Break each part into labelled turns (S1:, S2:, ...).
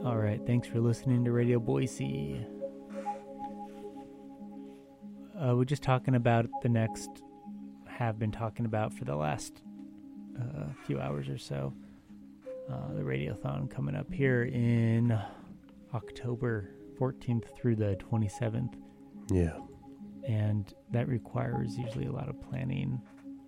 S1: All right, thanks for listening to Radio Boise. We're just talking about have been talking about for the last few hours or so. The Radiothon coming up here in October 14th through the 27th.
S2: Yeah.
S1: And that requires usually a lot of planning.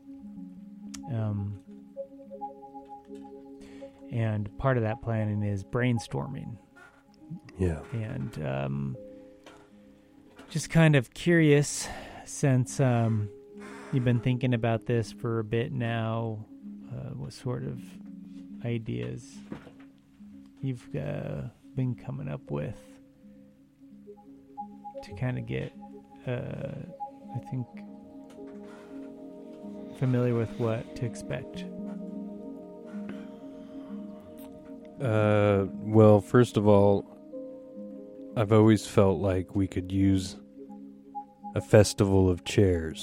S1: And part of that planning is brainstorming.
S2: Yeah.
S1: And just kind of curious, since you've been thinking about this for a bit now, what sort of ideas you've been coming up with to kind of get, I think, familiar with what to expect.
S2: Well, first of all, I've always felt like we could use a festival of chairs.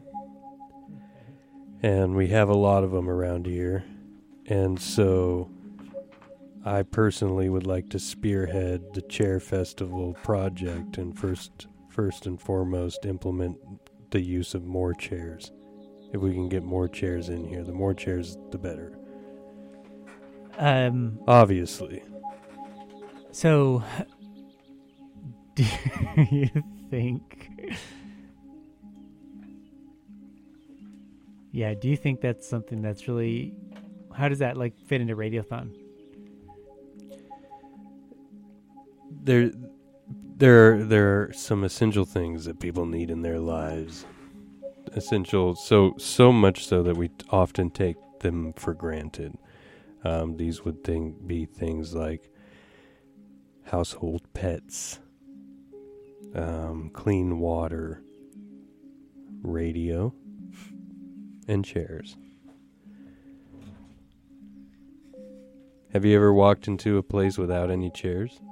S2: And we have a lot of them around here. And so I personally would like to spearhead the Chair Festival project and first and foremost implement the use of more chairs. If we can get more chairs in here, the more chairs, the better. Obviously.
S1: So, do you think... Yeah, do you think that's something that's really... How does that, fit into Radiothon?
S2: There are some essential things that people need in their lives. Essential, so much so that we often take them for granted. These would be things like household pets, clean water, radio, and chairs. Have you ever walked into a place without any chairs?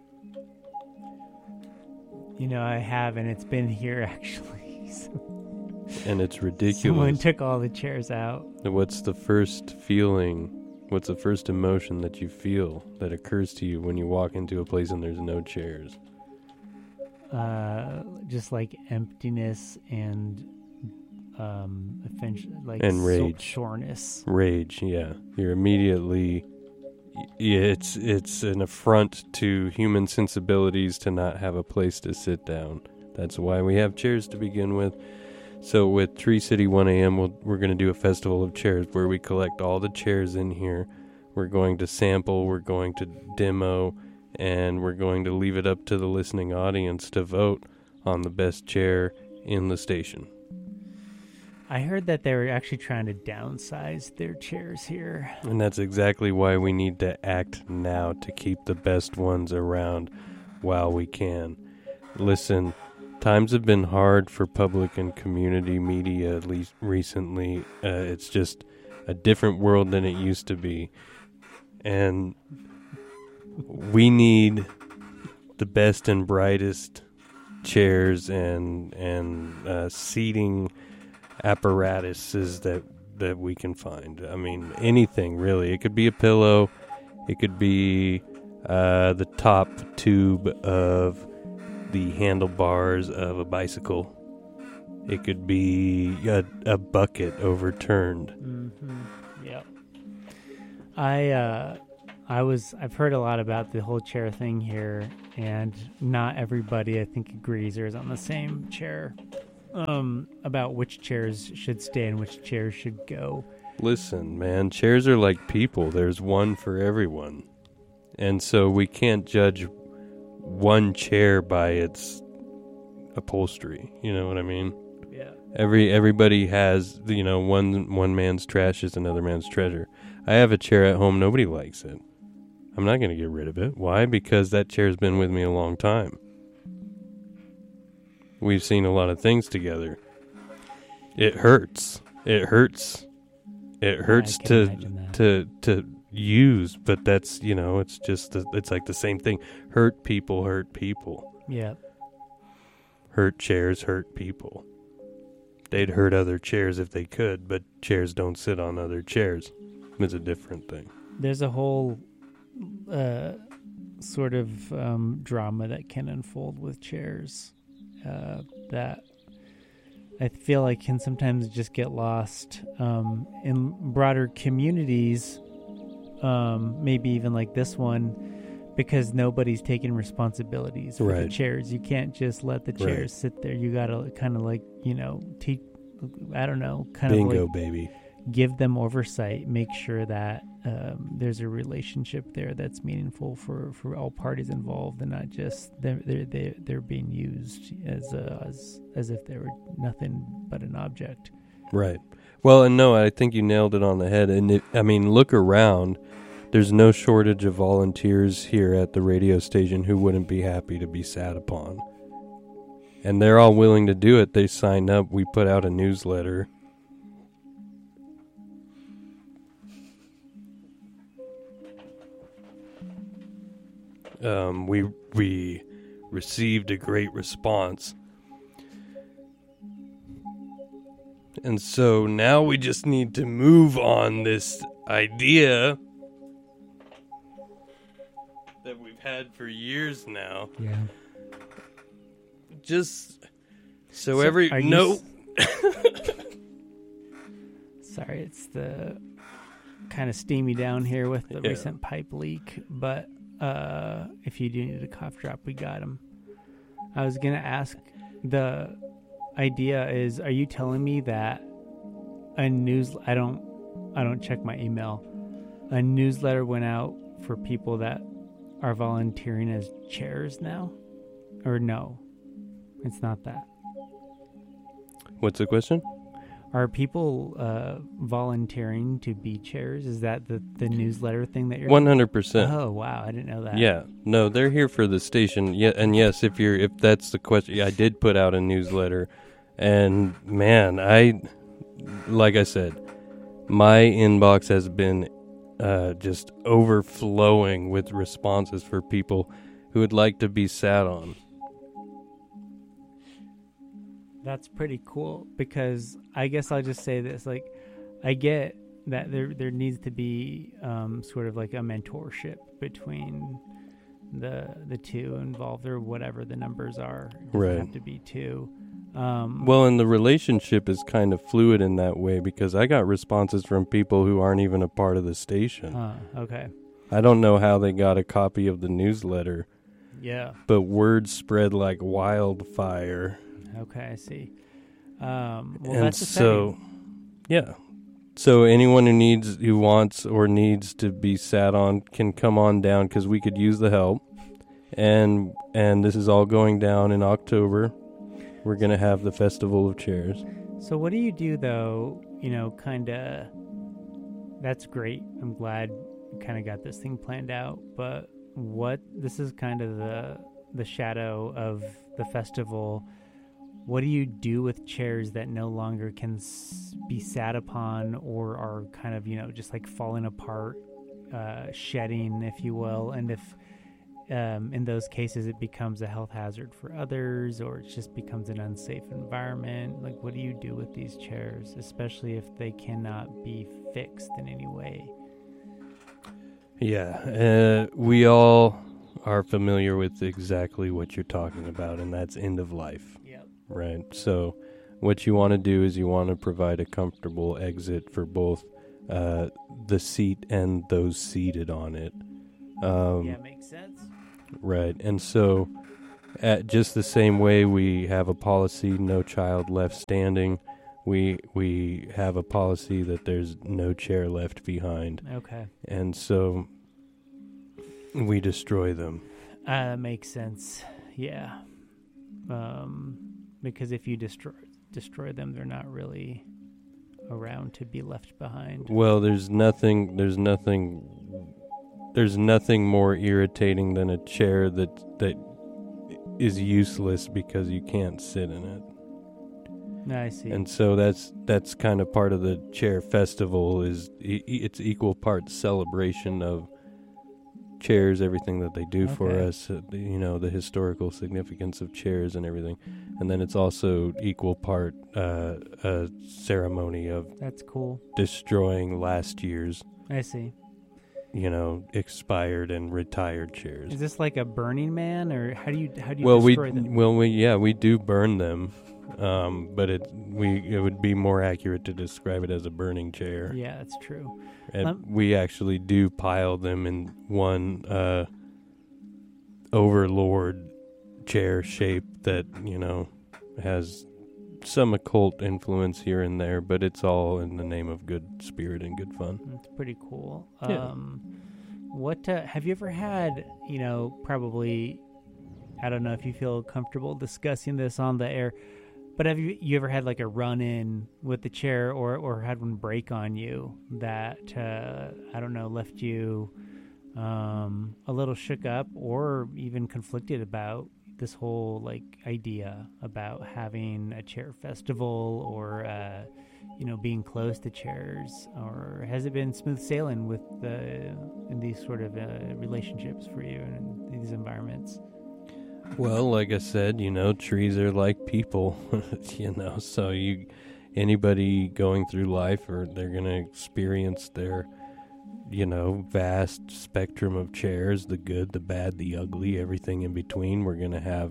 S1: I have, and it's been here, actually.
S2: And it's ridiculous.
S1: Someone took all the chairs out.
S2: What's the first feeling? What's the first emotion that you feel that occurs to you when you walk into a place and there's no chairs?
S1: Just emptiness and
S2: and rage,
S1: soreness.
S2: Rage, yeah. You're immediately. Yeah, it's an affront to human sensibilities to not have a place to sit down. That's why we have chairs to begin with. So with Tree City 1AM, we're going to do a festival of chairs where we collect all the chairs in here. We're going to sample, we're going to demo, and we're going to leave it up to the listening audience to vote on the best chair in the station.
S1: I heard that they were actually trying to downsize their chairs here.
S2: And that's exactly why we need to act now to keep the best ones around while we can. Listen, times have been hard for public and community media, at least recently. It's just a different world than it used to be. And we need the best and brightest chairs and seating apparatuses that we can find. I mean, anything really. It could be a pillow. It could be the top tube of the handlebars of a bicycle. It could be a bucket overturned.
S1: Mm-hmm. Yep. I've heard a lot about the whole chair thing here, and not everybody, I think, agrees or is on the same chair about which chairs should stay and which chairs should go.
S2: Listen, man, chairs are like people. There's one for everyone. And so we can't judge one chair by its upholstery. You know what I mean?
S1: Yeah.
S2: Everybody has, one man's trash is another man's treasure. I have a chair at home. Nobody likes it. I'm not going to get rid of it. Why? Because that chair's been with me a long time. We've seen a lot of things together. It hurts. It hurts to use, but that's, it's just, it's like the same thing. Hurt people.
S1: Yeah.
S2: Hurt chairs, hurt people. They'd hurt other chairs if they could, but chairs don't sit on other chairs. It's a different thing.
S1: There's a whole sort of drama that can unfold with chairs that I feel like can sometimes just get lost in broader communities, maybe even like this one, because nobody's taking responsibilities for the chairs. You can't just let the chairs sit there. You got to kind of like, teach, I don't know, kind
S2: Bingo,
S1: of like
S2: baby.
S1: Give them oversight, make sure that there's a relationship there that's meaningful for all parties involved, and not just they're being used as if they were nothing but an object.
S2: Right. Well, and no, I think you nailed it on the head. And look around. There's no shortage of volunteers here at the radio station who wouldn't be happy to be sat upon. And they're all willing to do it. They sign up. We put out a newsletter. We received a great response. And so now we just need to move on this idea that we've had for years now.
S1: Yeah.
S2: Just
S1: Sorry, it's the kind of steamy down here with the recent pipe leak, but if you do need a cough drop, we got them. I was gonna ask, the idea is, are you telling me that I don't check my email, a newsletter went out for people that are volunteering as chairs now? Or no, it's not that.
S2: What's the question?
S1: Are people volunteering to be chairs? Is that the newsletter thing that you're
S2: 100%.
S1: Oh, wow, I didn't know that.
S2: Yeah. No, they're here for the station. Yeah, and yes, if that's the question, I did put out a newsletter, and man, like I said, my inbox has been just overflowing with responses for people who would like to be sat on.
S1: That's pretty cool, because I guess I'll just say this, like, I get that there needs to be sort of like a mentorship between the two involved, or whatever the numbers are. It doesn't have to be two.
S2: Well, and the relationship is kind of fluid in that way, because I got responses from people who aren't even a part of the station.
S1: Okay.
S2: I don't know how they got a copy of the newsletter.
S1: Yeah.
S2: But word spread like wildfire.
S1: Okay, I see. Well,
S2: and
S1: that's
S2: so, yeah. So anyone who wants or needs to be sat on can come on down, because we could use the help. And this is all going down in October. We're going to have the Festival of Chairs.
S1: So what do you do, though, kind of, that's great. I'm glad you kind of got this thing planned out. But this is kind of the shadow of the festival. What do you do with chairs that no longer can be sat upon, or are kind of, just like falling apart, shedding, if you will? And if in those cases it becomes a health hazard for others, or it just becomes an unsafe environment, like, what do you do with these chairs, especially if they cannot be fixed in any way?
S2: Yeah, we all are familiar with exactly what you're talking about, and that's end of life. Right. So what you want to do is you want to provide a comfortable exit for both the seat and those seated on it.
S1: Makes sense.
S2: Right. And so at just the same way we have a policy, no child left standing, we have a policy that there's no chair left behind.
S1: Okay.
S2: And so we destroy them.
S1: That makes sense. Yeah. Because if you destroy them, they're not really around to be left behind.
S2: Well, there's nothing more irritating than a chair that is useless because you can't sit in it.
S1: I see.
S2: And so that's kind of part of the chair festival, is it's equal parts celebration of chairs, everything that they do for us, the historical significance of chairs and everything. And then it's also equal part a ceremony of
S1: that's cool,
S2: destroying last year's.
S1: I see.
S2: expired and retired chairs.
S1: Is this like a Burning Man, or how do you
S2: Well,
S1: destroy them?
S2: we do burn them, but it would be more accurate to describe it as a burning chair.
S1: Yeah, that's true.
S2: And we actually do pile them in one overlord chair shape that has some occult influence here and there, but it's all in the name of good spirit and good fun.
S1: It's pretty cool.
S2: Yeah.
S1: What have you ever had? Probably. I don't know if you feel comfortable discussing this on the air, but have you ever had like a run-in with the chair, or had one break on you that I don't know, left you a little shook up or even conflicted about this whole like idea about having a chair festival or being close to chairs? Or has it been smooth sailing with in these sort of relationships for you and in these environments?
S2: Well, like I said, trees are like people, so anybody going through life, or they're going to experience their vast spectrum of chairs, the good, the bad, the ugly, everything in between. We're going to have,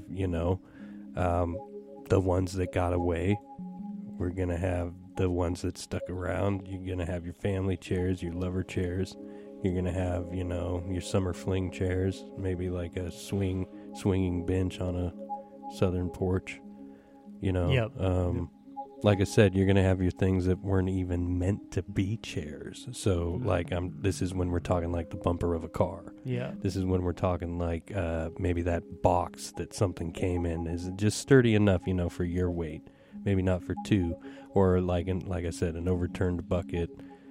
S2: the ones that got away. We're going to have the ones that stuck around. You're going to have your family chairs, your lover chairs. You're going to have, your summer fling chairs, maybe like a swinging bench on a southern porch,
S1: Yep.
S2: Like I said, you're going to have your things that weren't even meant to be chairs. So, this is when we're talking like the bumper of a car.
S1: Yeah.
S2: This is when we're talking like maybe that box that something came in is just sturdy enough, for your weight. Maybe not for two, or like I said, an overturned bucket.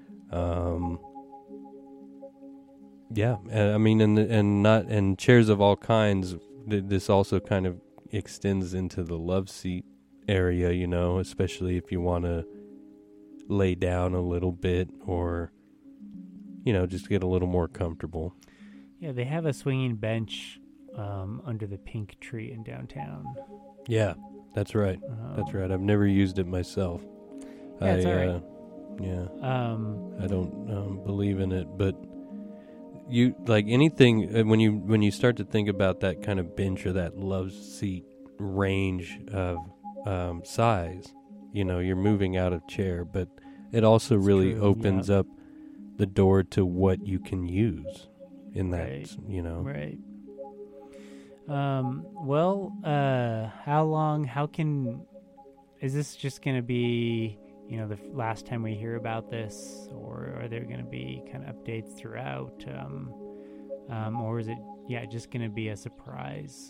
S2: Yeah, I mean, and chairs of all kinds. This also kind of extends into the love seat area, especially if you want to lay down a little bit or, just get a little more comfortable.
S1: Yeah, they have a swinging bench under the pink tree in downtown.
S2: Yeah, that's right. That's right. I've never used it myself.
S1: Yeah, it's all right.
S2: Yeah. I don't believe in it, but you like anything when you start to think about that kind of bench or that love seat range of size, you're moving out of chair, but it also really opens up the door to what you can use in that,
S1: Right. Is this just going to be, the last time we hear about this, or are there going to be kind of updates throughout, or is it, just going to be a surprise,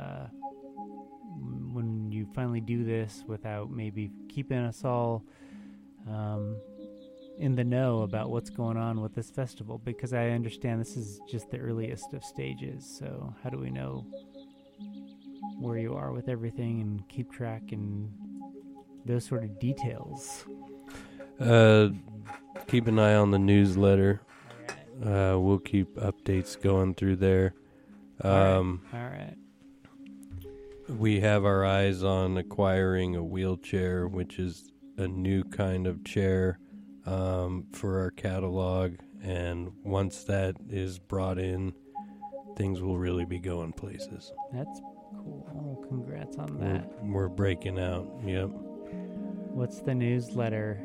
S1: when you finally do this without maybe keeping us all, in the know about what's going on with this festival? Because I understand this is just the earliest of stages, so how do we know where you are with everything and keep track and those sort of details?
S2: Keep an eye on the newsletter. We'll keep updates going through there.
S1: All right.
S2: We have our eyes on acquiring a wheelchair, which is a new kind of chair for our catalog. And once that is brought in, things will really be going places.
S1: That's cool. Oh, congrats on that.
S2: We're breaking out. Yep.
S1: What's the newsletter?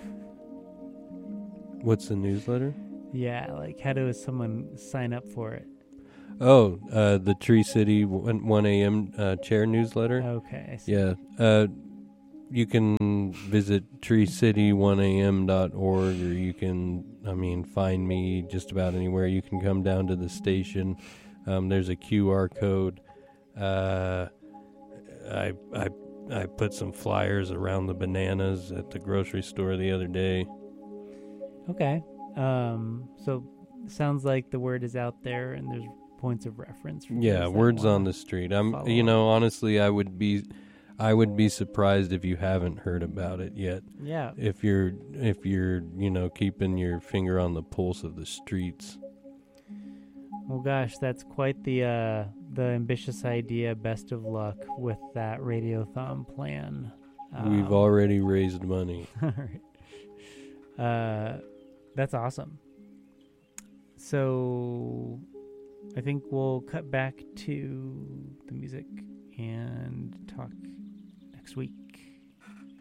S2: What's the newsletter?
S1: Yeah, like how does someone sign up for it?
S2: Oh, the Tree City 1 a.m. Chair newsletter.
S1: Okay. I see.
S2: Yeah. You can visit treecity1am.org, or you can, find me just about anywhere. You can come down to the station. There's a QR code. I put some flyers around the bananas at the grocery store the other day.
S1: Okay. So sounds like the word is out there and there's points of reference. For
S2: words on the street. Honestly, I would be surprised if you haven't heard about it yet.
S1: Yeah.
S2: If you're keeping your finger on the pulse of the streets.
S1: Well, gosh, that's quite the ambitious idea. Best of luck with that Radiothon plan.
S2: We've already raised money.
S1: All right. That's awesome. So I think we'll cut back to the music and talk next week.